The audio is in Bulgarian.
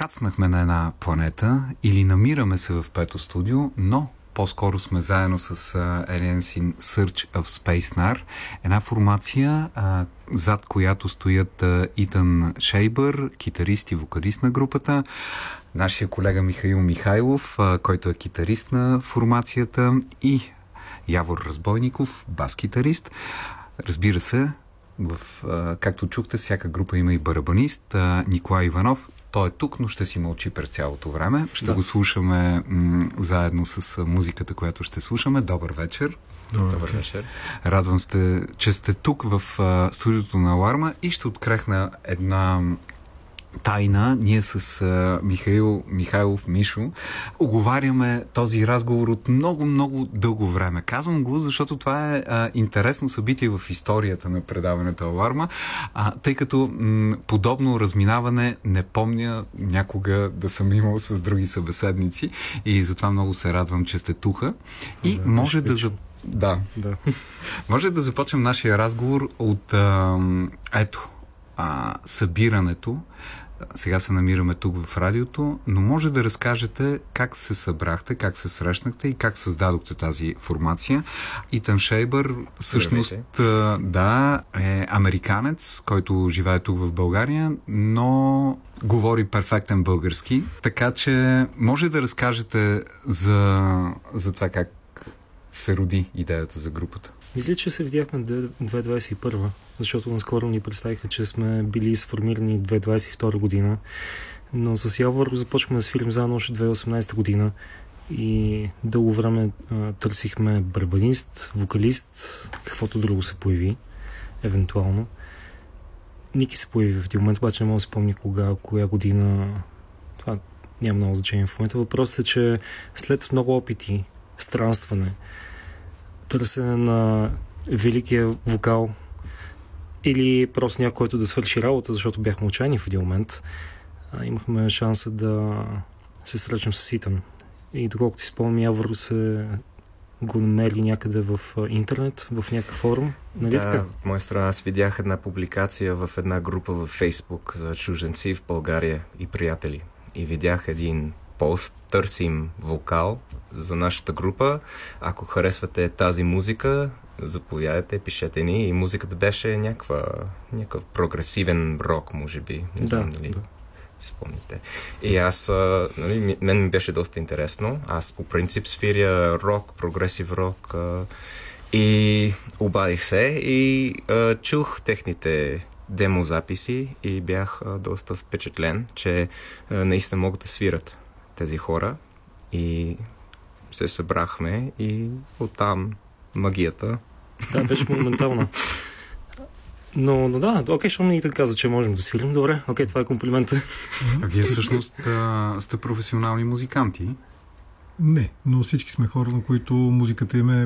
кацнахме на една планета или намираме се в пето студио, но по-скоро сме заедно с Alien in Search of Space Nar, една формация, зад която стоят Итан Шейбър, китарист и вокалист на групата, нашия колега Михаил Михайлов, който е китарист на формацията, и Явор Разбойников, бас-китарист. Разбира се, както чухте, всяка група има и барабанист, Николай Иванов. Той е тук, но ще си мълчи през цялото време. Ще го слушаме заедно с музиката, която ще слушаме. Добър вечер. Добър вечер. Радвам се, че сте тук в студиото на Аларма и ще открехна една тайна. Ние с Михаил Михайлов, Мишо, оговаряме този разговор от много дълго време. Казвам го, защото това е интересно събитие в историята на предаването Аларма, тъй като подобно разминаване не помня някога да съм имал с други събеседници и затова много се радвам, че сте тук. И може да може да започнем нашия разговор от събирането. Сега се намираме тук в радиото, но може да разкажете как се събрахте, как се срещнахте и как създадохте тази формация. Итан Шейбър всъщност е американец, който живее тук в България, но говори перфектен български. Така че може да разкажете за това как се роди идеята за групата. Мисля, че се видяхме 2021, защото наскоро ни представиха, че сме били сформирани 2022 година, но с Явор започваме да свирим заедно още 2018 година и дълго време търсихме барабанист, вокалист, каквото друго се появи, евентуално. Ники се появи в един момент, обаче не мога да спомня коя година. Това няма много значение в момента. Въпросът е, че след много опити, странстване, търсене на великия вокал или просто някой, който да свърши работа, защото бяхме отчаяни в един момент, имахме шанса да се срещнем с Итан. И доколкото си спомням, Явор се го намери някъде в интернет, в някакъв форум. Нали така? В моя страна аз видях една публикация в една група във Фейсбук за чужденци в България и приятели. И видях един пост, търсим вокал за нашата група. Ако харесвате тази музика, заповядайте, пишете ни. И музиката беше някакъв прогресивен рок, може би. Не знам дали спомните. И аз, мен ми беше доста интересно. Аз по принцип свиря рок, прогресив рок. И обадих се и чух техните демозаписи и бях доста впечатлен, че наистина могат да свират тези хора, и се събрахме и оттам магията. Да, беше моментална. Но да, окей, щом ни така каза, че можем да свирим. Добре, окей, това е комплимента. А вие всъщност сте професионални музиканти? Не, но всички сме хора, на които музиката им е